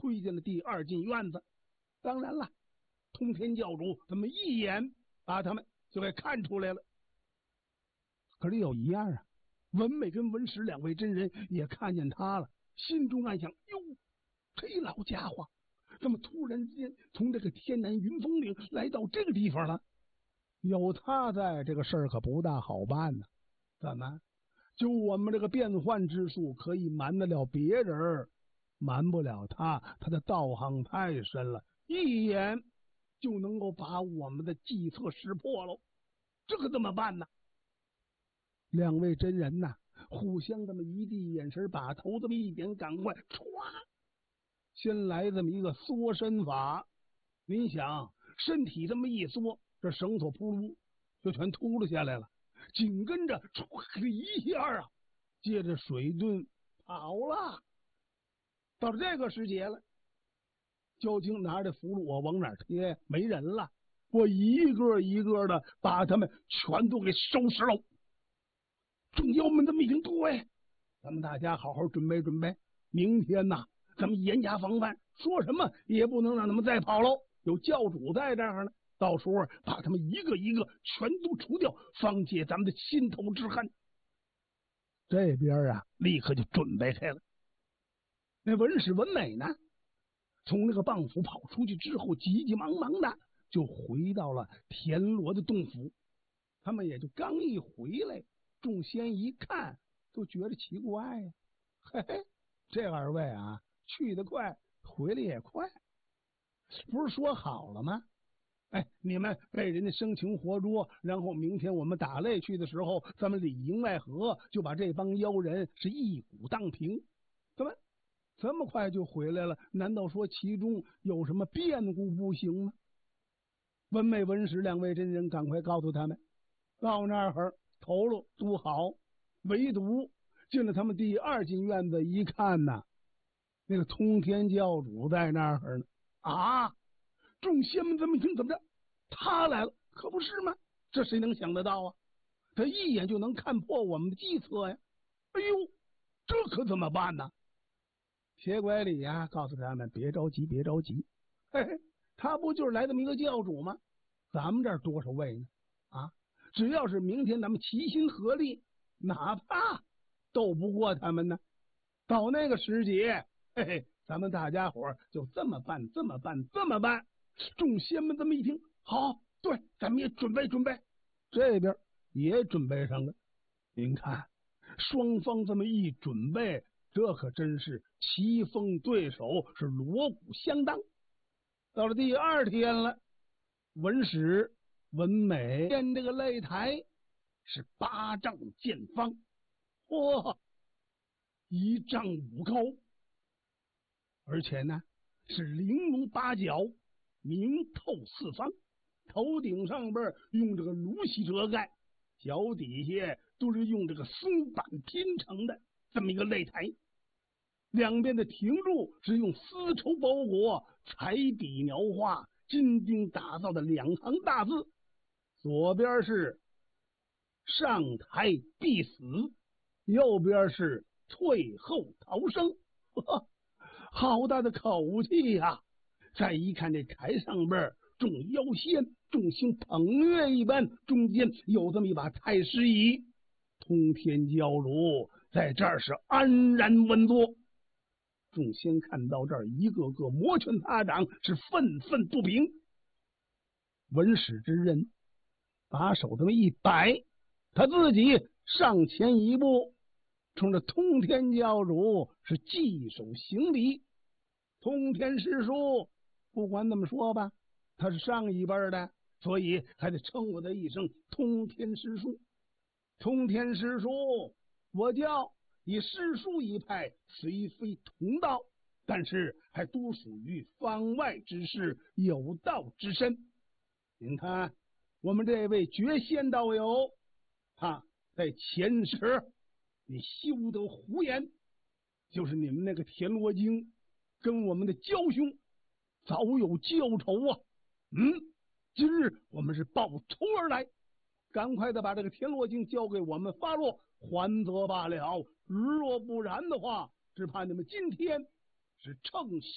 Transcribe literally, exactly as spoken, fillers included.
推进了第二进院子。当然了，通天教主他们一眼把他们就给看出来了。可是有一样啊，文美跟文史两位真人也看见他了，心中暗想：哟，这老家伙怎么突然之间从这个天南云峰岭来到这个地方了？有他在，这个事儿可不大好办呢。怎么？就我们这个变幻之术可以瞒得了别人，瞒不了他。他的道行太深了，一眼就能够把我们的计策识破喽。这可怎么办呢？两位真人呐，互相这么一递眼神，把头这么一点，赶快歘，先来这么一个缩身法。您想，身体这么一缩，这绳索扑噜就全秃噜下来了，紧跟着唰一下啊，借着水遁跑了。到了这个时节了，究竟拿着符箓我往哪贴？没人了，我一个一个的把他们全都给收拾喽。众妖们这么一听，对，咱们大家好好准备准备，明天呐，咱们严加防范，说什么也不能让他们再跑喽。有教主在这儿呢，到时候把他们一个一个全都除掉，方解咱们的心头之恨。这边啊，立刻就准备开了。那文史文美呢，从那个蚌埠跑出去之后，急急忙忙的就回到了田螺的洞府。他们也就刚一回来，众仙一看，都觉得奇怪呀、啊，嘿嘿，这二位啊，去得快，回来也快，不是说好了吗？哎，你们被人家生擒活捉，然后明天我们打擂去的时候，咱们里应外合，就把这帮妖人是一鼓荡平。怎么这么快就回来了？难道说其中有什么变故不行吗？文美文史两位真人赶快告诉他们，到那儿头颅都好，唯独进了他们第二进院子一看呐，那个通天教主在那儿呢。啊！众仙们这么一听，怎么着？他来了，可不是吗？这谁能想得到啊？他一眼就能看破我们的计策呀！哎呦，这可怎么办呢？铁拐李呀，告诉他们别着急，别着急。嘿嘿，他不就是来这么一个教主吗？咱们这儿多少位呢？啊，只要是明天咱们齐心合力，哪怕斗不过他们呢，到那个时节，嘿嘿，咱们大家伙就这么办，这么办，这么办。众仙们这么一听，好，对，咱们也准备准备，这边也准备上了。您看，双方这么一准备，这可真是棋逢对手，是锣鼓相当。到了第二天了，文史文美建这个擂台是八丈见方，哇，一丈五高，而且呢是玲珑八角，明透四方，头顶上边用这个芦席遮盖，脚底下都是用这个松板拼成的这么一个擂台。两边的亭柱是用丝绸包裹，彩笔描画，金钉打造的两行大字，左边是上台必死，右边是退后逃生。好大的口气呀、啊！再一看这台上边众妖仙众星捧月一般，中间有这么一把太师椅，通天教主在这儿是安然稳坐。众仙看到这儿，一个个摩拳擦掌，是愤愤不平。文史之人把手这么一摆，他自己上前一步，冲着通天教主是稽首行礼。通天师叔，不管怎么说吧，他是上一辈的，所以还得称我的一声通天师叔。通天师叔，我叫以师叔一派，虽非同道，但是还多属于方外之士，有道之身。您看我们这位绝仙道友，他在前时你休得胡言，就是你们那个田螺精跟我们的焦兄早有旧仇啊。嗯，今日我们是报仇而来，赶快的把这个田螺精交给我们发落，还则罢了，若不然的话，只怕你们今天是趁